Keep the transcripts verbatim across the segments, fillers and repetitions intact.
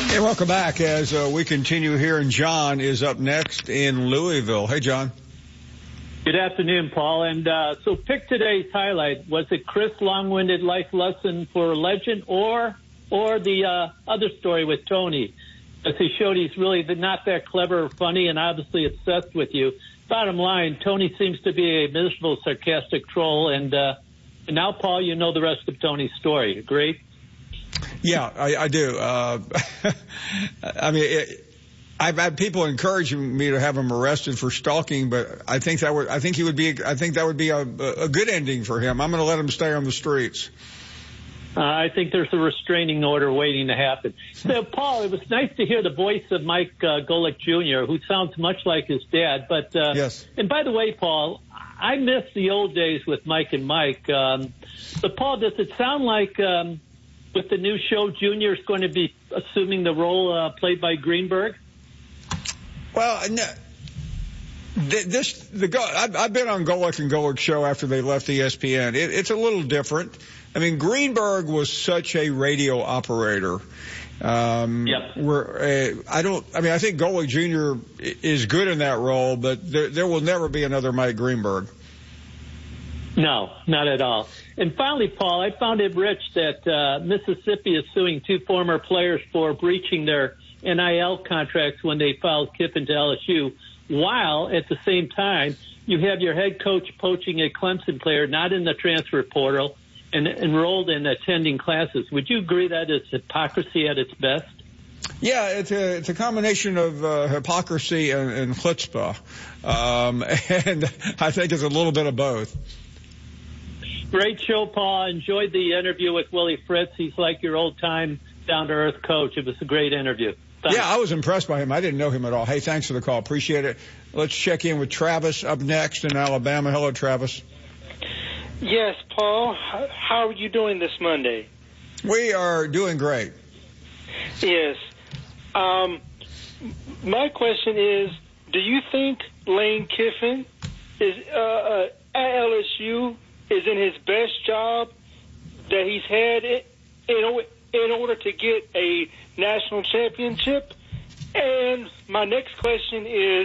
Hey, welcome back as uh, we continue here, and John is up next in Louisville. Hey, John. Good afternoon, Paul. And uh, so pick today's highlight. Was it Chris' long-winded life lesson for legend or or the uh, other story with Tony? As he showed he's really not that clever or funny and obviously obsessed with you. Bottom line, Tony seems to be a miserable, sarcastic troll. And, uh, and now, Paul, you know the rest of Tony's story. Agree? Yeah, I, I do. Uh, I mean, it, I've had people encouraging me to have him arrested for stalking, but I think that would, I think he would be, I think that would be a, a good ending for him. I'm going to let him stay on the streets. Uh, I think there's a restraining order waiting to happen. So, Paul, it was nice to hear the voice of Mike uh, Golic Junior, who sounds much like his dad. But uh, yes. And by the way, Paul, I miss the old days with Mike and Mike. Um, but, Paul, does it sound like um, with the new show, Junior is going to be assuming the role uh, played by Greenberg? Well, no, this the I've, I've been on Golic and Golic's show after they left E S P N. It, it's a little different. I mean, Greenberg was such a radio operator. Um, yep. Where uh, I don't. I mean, I think Golic Junior is good in that role, but there, there will never be another Mike Greenberg. No, not at all. And finally, Paul, I found it rich that uh, Mississippi is suing two former players for breaching their N I L contracts when they filed Kiffin to L S U, while at the same time you have your head coach poaching a Clemson player not in the transfer portal and enrolled in attending classes. Would you agree that it's hypocrisy at its best? Yeah, it's a, it's a combination of uh, hypocrisy and, and chutzpah, um, and I think it's a little bit of both. Great show, Paul. Enjoyed the interview with Willie Fritz. He's like your old-time, down-to-earth coach. It was a great interview. Thanks. Yeah, I was impressed by him. I didn't know him at all. Hey, thanks for the call. Appreciate it. Let's check in with Travis up next in Alabama. Hello, Travis. Yes, Paul. How are you doing this Monday? We are doing great. Yes. Um, my question is, do you think Lane Kiffin is uh, uh, at L S U is in his best job that he's had in, in order to get a national championship? And my next question is,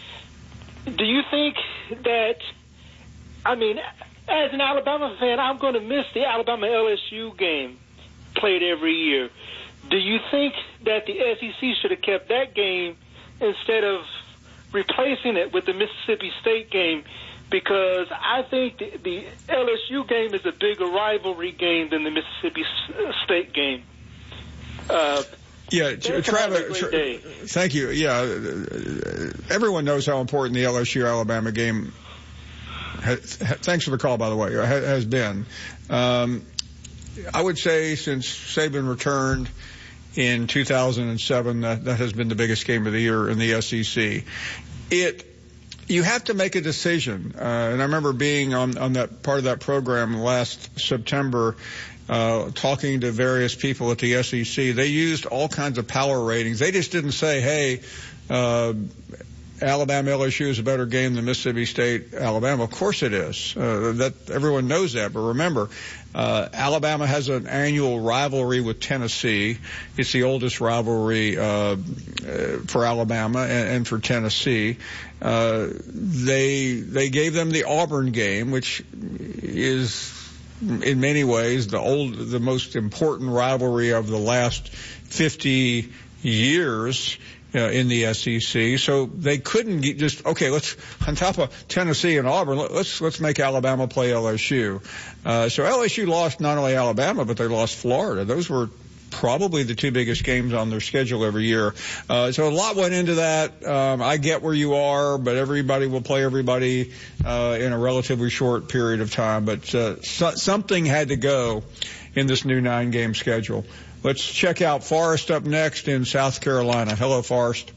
do you think that, I mean, as an Alabama fan, I'm going to miss the Alabama L S U game played every year. Do you think that the S E C should have kept that game instead of replacing it with the Mississippi State game? Because I think the, the L S U game is a bigger rivalry game than the Mississippi State game. Uh, yeah, Travis, tra- thank you. Yeah, everyone knows how important the L S U-Alabama game has, thanks for the call, by the way, has been. Um, I would say since Saban returned in two thousand seven, that, that has been the biggest game of the year in the S E C. It You have to make a decision, uh, and I remember being on, on that part of that program last September, uh, talking to various people at the S E C. They used all kinds of power ratings. They just didn't say, hey, uh, Alabama L S U is a better game than Mississippi State Alabama. Of course it is. Uh, that everyone knows that. But remember, uh, Alabama has an annual rivalry with Tennessee. It's the oldest rivalry uh, uh, for Alabama and, and for Tennessee. Uh, they they gave them the Auburn game, which is in many ways the old, the most important rivalry of the last fifty years. Uh, in the S E C, so they couldn't get just okay. Let's on top of Tennessee and Auburn, let's let's make Alabama play L S U. Uh, so L S U lost not only Alabama, but they lost Florida. Those were probably the two biggest games on their schedule every year. Uh, so a lot went into that. Um, I get where you are, but everybody will play everybody uh, in a relatively short period of time. But uh, so, something had to go in this new nine-game schedule. Let's check out Forrest up next in South Carolina. Hello, Forrest.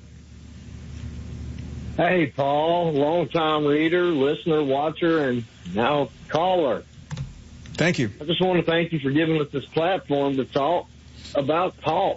Hey, Paul, long-time reader, listener, watcher, and now caller. Thank you. I just want to thank you for giving us this platform to talk about talk.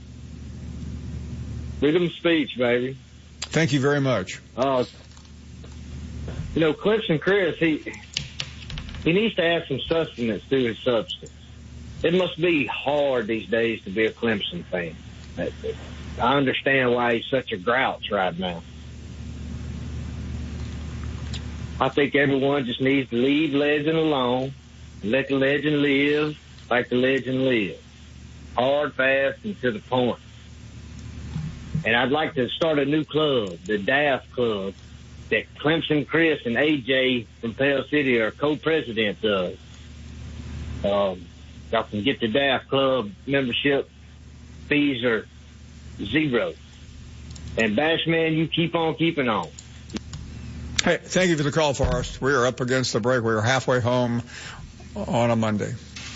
Freedom of speech, baby. Thank you very much. Uh, you know, Clemson Chris, he, he needs to add some sustenance to his substance. It must be hard these days to be a Clemson fan. I understand why he's such a grouch right now. I think everyone just needs to leave legend alone and let the legend live like the legend lives. Hard, fast, and to the point. And I'd like to start a new club, the D A F Club, that Clemson Chris and A J from Pell City are co-presidents of. Um, y'all can get the D A F Club membership. Fees are zero. And Bashman, you keep on keeping on. Hey, thank you for the call, Forrest. We are up against the break. We are halfway home on a Monday.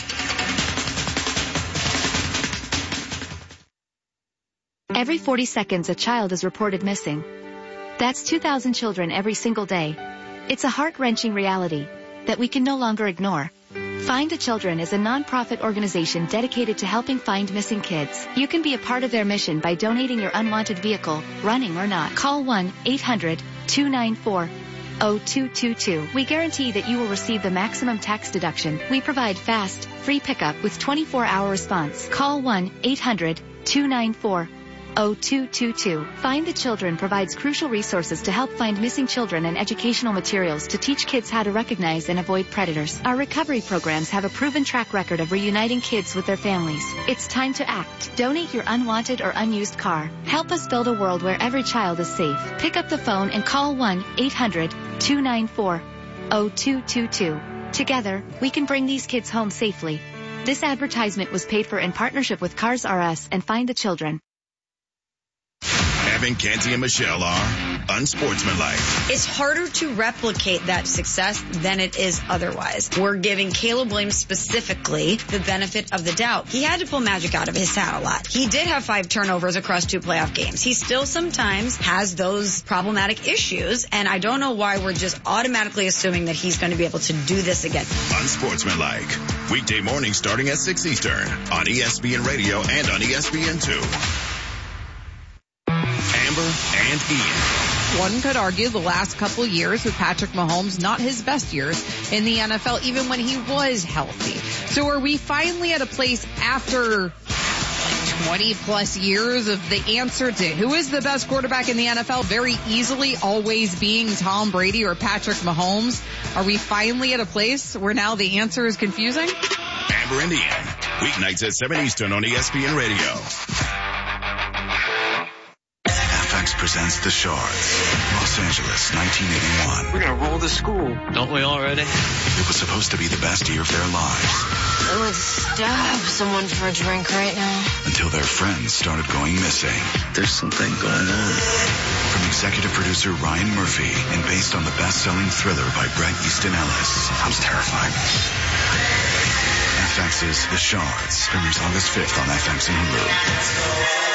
Every forty seconds, a child is reported missing. That's two thousand children every single day. It's a heart-wrenching reality that we can no longer ignore. Find a Children is a non-profit organization dedicated to helping find missing kids. You can be a part of their mission by donating your unwanted vehicle, running or not. Call one eight hundred two nine four oh two two two. We guarantee that you will receive the maximum tax deduction. We provide fast, free pickup with twenty-four hour response. Call one eight hundred two nine four oh two two two. Find the Children provides crucial resources to help find missing children and educational materials to teach kids how to recognize and avoid predators. Our recovery programs have a proven track record of reuniting kids with their families. It's time to act. Donate your unwanted or unused car. Help us build a world where every child is safe. Pick up the phone and call one eight hundred two nine four oh two two two. Together, we can bring these kids home safely. This advertisement was paid for in partnership with Cars R Us and Find the Children. Evan, Canty, and Michelle are unsportsmanlike. It's harder to replicate that success than it is otherwise. We're giving Caleb Williams specifically the benefit of the doubt. He had to pull magic out of his hat a lot. He did have five turnovers across two playoff games. He still sometimes has those problematic issues, and I don't know why we're just automatically assuming that he's going to be able to do this again. Unsportsmanlike. Weekday mornings starting at six Eastern on E S P N Radio and on E S P N two. And Ian. One could argue the last couple years with Patrick Mahomes, not his best years in the N F L, even when he was healthy. So are we finally at a place after twenty plus years of the answer to who is the best quarterback in the N F L very easily always being Tom Brady or Patrick Mahomes? Are we finally at a place where now the answer is confusing? Amber and Ian. Weeknights at seven Eastern on E S P N Radio. Presents The Shards, Los Angeles, nineteen eighty-one. We're gonna roll the school. Don't we already? It was supposed to be the best year of their lives. I would stab someone for a drink right now. Until their friends started going missing. There's something going on. From executive producer Ryan Murphy and based on the best-selling thriller by Bret Easton Ellis. Sounds terrifying. F X's The Shards premieres August fifth on F X and Hulu.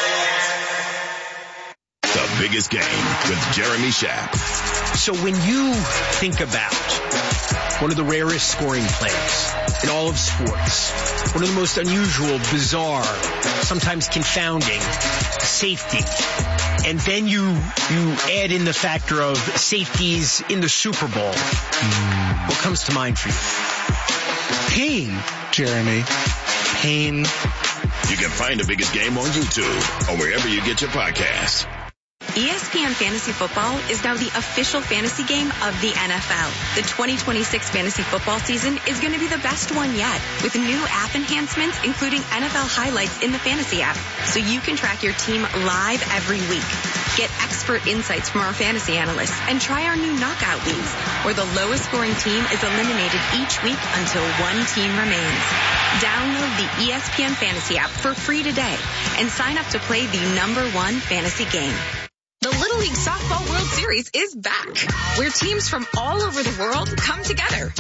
The Biggest Game with Jeremy Schaap. So when you think about one of the rarest scoring plays in all of sports, one of the most unusual, bizarre, sometimes confounding safety, and then you you add in the factor of safeties in the Super Bowl, what comes to mind for you? Pain, Jeremy. Pain. You can find The Biggest Game on YouTube or wherever you get your podcasts. E S P N Fantasy Football is now the official fantasy game of the N F L. The twenty twenty-six fantasy football season is going to be the best one yet, with new app enhancements, including N F L highlights in the fantasy app, so you can track your team live every week. Get expert insights from our fantasy analysts and try our new knockout leagues, where the lowest scoring team is eliminated each week until one team remains. Download the E S P N Fantasy app for free today and sign up to play the number one fantasy game. The Little League Softball World Series is back, where teams from all over the world come together